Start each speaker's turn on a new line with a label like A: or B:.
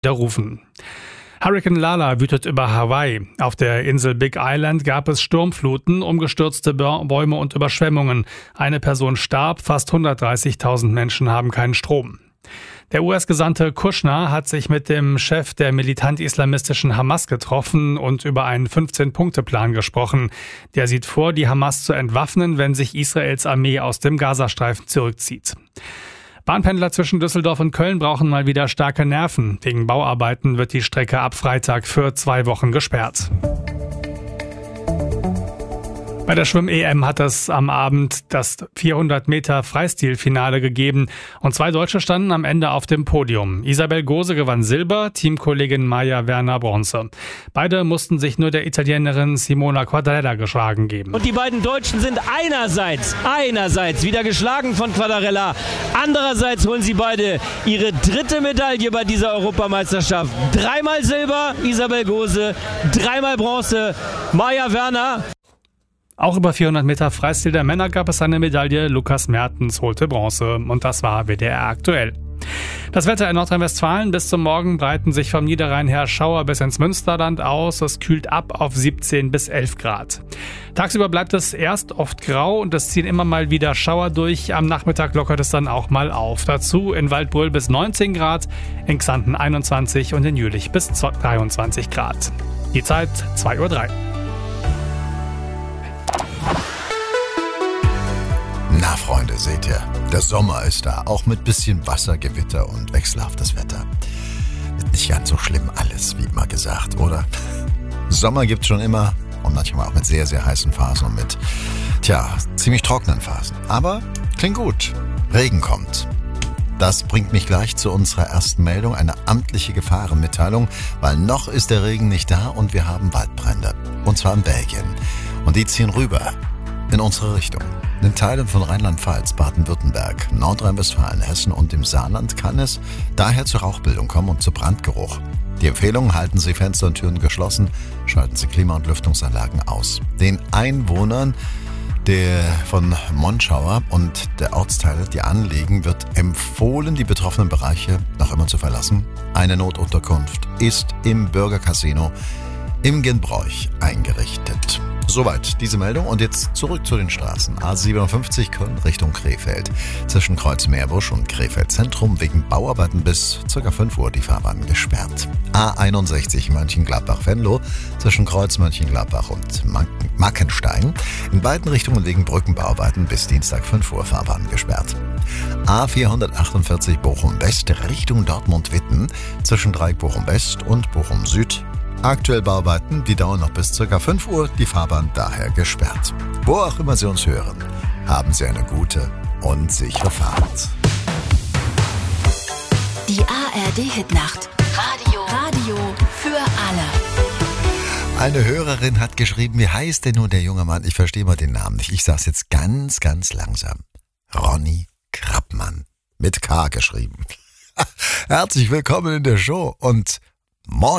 A: widerrufen. Hurrikan Lala wütet über Hawaii. Auf der Insel Big Island gab es Sturmfluten, umgestürzte Bäume und Überschwemmungen. Eine Person starb, fast 130.000 Menschen haben keinen Strom. Der US-Gesandte Kushner hat sich mit dem Chef der militant-islamistischen Hamas getroffen und über einen 15-Punkte-Plan gesprochen. Der sieht vor, die Hamas zu entwaffnen, wenn sich Israels Armee aus dem Gazastreifen zurückzieht. Bahnpendler zwischen Düsseldorf und Köln brauchen mal wieder starke Nerven. Wegen Bauarbeiten wird die Strecke ab Freitag für 2 Wochen gesperrt. Bei der Schwimm-EM hat es am Abend das 400-Meter-Freistil-Finale gegeben und 2 Deutsche standen am Ende auf dem Podium. Isabel Gose gewann Silber, Teamkollegin Maja Werner Bronze. Beide mussten sich nur der Italienerin Simona Quadarella geschlagen geben.
B: Und die beiden Deutschen sind einerseits wieder geschlagen von Quadarella. Andererseits holen sie beide ihre 3. Medaille bei dieser Europameisterschaft. 3-mal Silber, Isabel Gose, 3-mal Bronze, Maja Werner.
A: Auch über 400 Meter Freistil der Männer gab es eine Medaille. Lukas Mertens holte Bronze und das war WDR aktuell. Das Wetter in Nordrhein-Westfalen: bis zum Morgen breiten sich vom Niederrhein her Schauer bis ins Münsterland aus. Es kühlt ab auf 17 bis 11 Grad. Tagsüber bleibt es erst oft grau und es ziehen immer mal wieder Schauer durch. Am Nachmittag lockert es dann auch mal auf. Dazu in Waldbröl bis 19 Grad, in Xanten 21 und in Jülich bis 23 Grad. Die Zeit 2:03 Uhr.
C: Na Freunde, seht ihr, der Sommer ist da, auch mit bisschen Wassergewitter und wechselhaftes Wetter. Wird nicht ganz so schlimm alles, wie immer gesagt, oder? Sommer gibt's schon immer und manchmal auch mit sehr, sehr heißen Phasen und mit, ziemlich trockenen Phasen. Aber klingt gut, Regen kommt. Das bringt mich gleich zu unserer ersten Meldung, eine amtliche Gefahrenmitteilung, weil noch ist der Regen nicht da und wir haben Waldbrände. Und zwar in Belgien. Und die ziehen rüber in unsere Richtung. In Teilen von Rheinland-Pfalz, Baden-Württemberg, Nordrhein-Westfalen, Hessen und dem Saarland kann es daher zur Rauchbildung kommen und zu Brandgeruch. Die Empfehlung: halten Sie Fenster und Türen geschlossen, schalten Sie Klima- und Lüftungsanlagen aus. Den Einwohnern von Monschauer und der Ortsteile, die anliegen, wird empfohlen, die betroffenen Bereiche noch immer zu verlassen. Eine Notunterkunft ist im Bürgercasino im Genbräuch eingerichtet. Soweit diese Meldung und jetzt zurück zu den Straßen. A57 Köln Richtung Krefeld. Zwischen Kreuz Meerbusch und Krefeld Zentrum wegen Bauarbeiten bis ca. 5 Uhr die Fahrbahn gesperrt. A61 Mönchengladbach-Venlo zwischen Kreuz Mönchengladbach und Mackenstein. In beiden Richtungen wegen Brückenbauarbeiten bis Dienstag 5 Uhr Fahrbahn gesperrt. A448 Bochum-West Richtung Dortmund-Witten zwischen Dreieck Bochum-West und Bochum-Süd. Aktuell Bauarbeiten, die dauern noch bis ca. 5 Uhr, die Fahrbahn daher gesperrt. Wo auch immer Sie uns hören, haben Sie eine gute und sichere Fahrt.
D: Die ARD-Hitnacht. Radio für alle.
C: Eine Hörerin hat geschrieben, wie heißt denn nun der junge Mann? Ich verstehe mal den Namen nicht. Ich sage es jetzt ganz, ganz langsam. Ronny Krappmann. Mit K geschrieben. Herzlich willkommen in der Show und moin.